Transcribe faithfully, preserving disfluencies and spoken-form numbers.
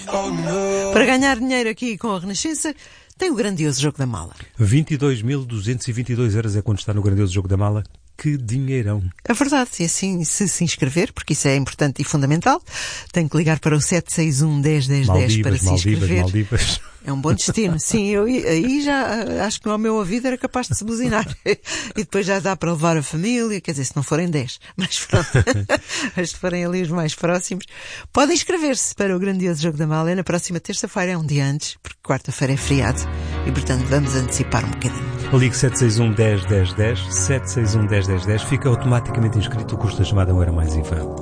Para ganhar dinheiro aqui com a Renascença, tem o grandioso Jogo da Mala. vinte e dois mil duzentos e vinte e dois euros é quando está no grandioso Jogo da Mala. Que dinheirão. É verdade, e assim, se se inscrever, porque isso é importante e fundamental, tem que ligar para o sete seis um, dez, dez, dez para se Maldivas, inscrever. Maldivas. É um bom destino. Sim, eu aí já acho que ao meu ouvido era capaz de se buzinar. E depois já dá para levar a família, quer dizer, se não forem dez. Mas pronto, mas se forem ali os mais próximos, podem inscrever-se para o grandioso Jogo da Mala. É na próxima terça-feira, é um dia antes, porque quarta-feira é feriado. E portanto vamos antecipar um bocadinho. Ligue sete seis um, dez, dez, dez, sete seis um, dez, dez, dez, fica automaticamente inscrito, o custo da chamada não era mais I V A.